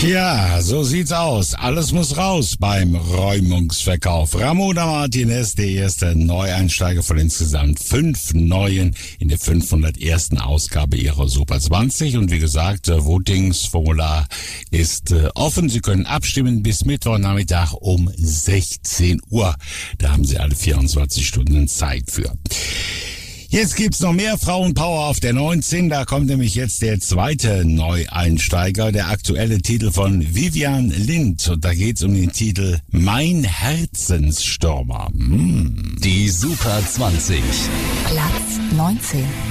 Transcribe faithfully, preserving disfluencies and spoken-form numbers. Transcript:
Ja, so sieht's aus. Alles muss raus beim Räumungsverkauf. Ramona Martinez, der erste Neueinsteiger von insgesamt fünf Neuen in der fünfhundertersten Ausgabe ihrer Super zwanzig. Und wie gesagt, Votingsformular ist äh, offen. Sie können abstimmen bis Mittwochnachmittag um sechzehn Uhr. Da haben Sie alle vierundzwanzig Stunden Zeit für. Jetzt gibt's noch mehr Frauenpower auf der neunzehn. Da kommt nämlich jetzt der zweite Neueinsteiger, der aktuelle Titel von Vivian Lind. Und da geht's um den Titel Mein Herzensstürmer. Hm. Die Super zwanzig. Platz neunzehn.